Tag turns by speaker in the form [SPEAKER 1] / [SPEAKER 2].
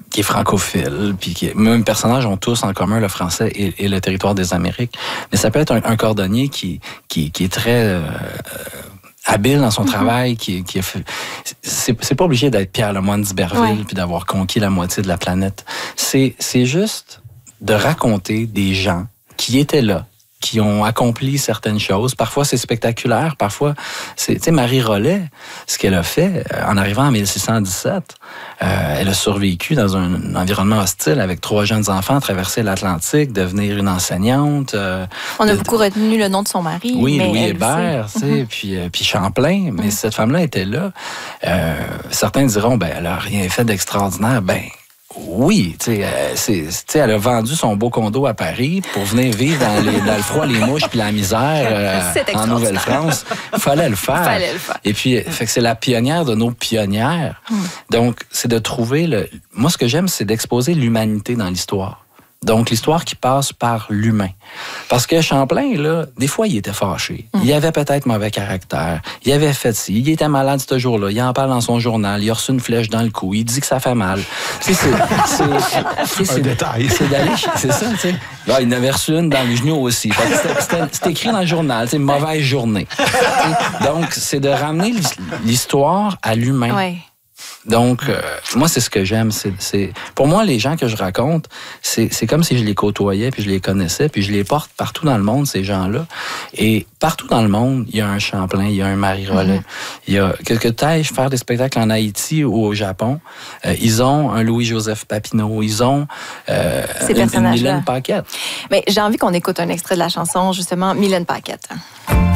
[SPEAKER 1] qui est francophile, puis même personnages ont tous en commun le français et le territoire des Amériques. Mais ça peut être un cordonnier qui est très habile dans son travail, c'est pas obligé d'être Pierre Lemoine d'Iberville puis d'avoir conquis la moitié de la planète. C'est juste de raconter des gens qui étaient là, qui ont accompli certaines choses. Parfois, c'est spectaculaire. Parfois, c'est... Tu sais, Marie Rollet, ce qu'elle a fait, en arrivant en 1617, elle a survécu dans un environnement hostile avec 3 jeunes enfants, traverser l'Atlantique, devenir une enseignante.
[SPEAKER 2] On a beaucoup retenu le nom de son mari.
[SPEAKER 1] Oui,
[SPEAKER 2] mais
[SPEAKER 1] Louis Hébert, tu sais, puis Champlain. Mais cette femme-là était là. Certains diront, elle a rien fait d'extraordinaire. Oui, tu sais, elle a vendu son beau condo à Paris pour venir vivre dans le froid, les mouches puis la misère en Nouvelle-France. Fallait le faire. Et puis, fait que c'est la pionnière de nos pionnières. Donc, c'est de trouver Moi, ce que j'aime, c'est d'exposer l'humanité dans l'histoire. Donc, l'histoire qui passe par l'humain. Parce que Champlain, là, des fois, il était fâché. Il avait peut-être mauvais caractère. Il avait fait ci. Il était malade ce jour-là. Il en parle dans son journal. Il a reçu une flèche dans le cou. Il dit que ça fait mal. Tu sais, c'est
[SPEAKER 3] un détail.
[SPEAKER 1] C'est d'aller... C'est ça, tu sais. Là, il en avait reçu une dans le genou aussi. C'était écrit dans le journal. Tu sais, mauvaise journée. Donc, c'est de ramener l'histoire à l'humain.
[SPEAKER 2] Oui.
[SPEAKER 1] Donc, moi, c'est ce que j'aime. Pour moi, les gens que je raconte, c'est comme si je les côtoyais, puis je les connaissais, puis je les porte partout dans le monde, ces gens-là. Et partout dans le monde, il y a un Champlain, il y a un Marie Rollet. Il y a que tu ailles faire des spectacles en Haïti ou au Japon, ils ont un Louis-Joseph Papineau, ils ont une Mylène Paquette.
[SPEAKER 2] Mais j'ai envie qu'on écoute un extrait de la chanson, justement, Mylène Paquette.